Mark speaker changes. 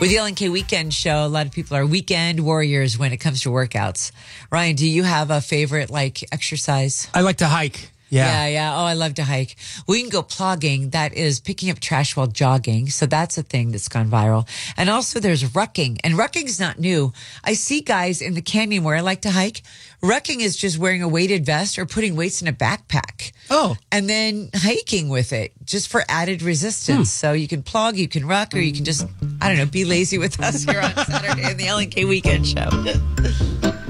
Speaker 1: With the LNK Weekend Show, a lot of people are weekend warriors when it comes to workouts. Ryan, do you have a favorite, exercise?
Speaker 2: I like to hike. Yeah.
Speaker 1: Oh, I love to hike. We can go plogging. That is picking up trash while jogging. So that's a thing that's gone viral. And also there's rucking. And rucking's not new. I see guys in the canyon where I like to hike. Rucking is just wearing a weighted vest or putting weights in a backpack.
Speaker 2: Oh.
Speaker 1: And then hiking with it just for added resistance. So you can plog, you can ruck, or you can just, be lazy with us here on Saturday in the LNK Weekend Show.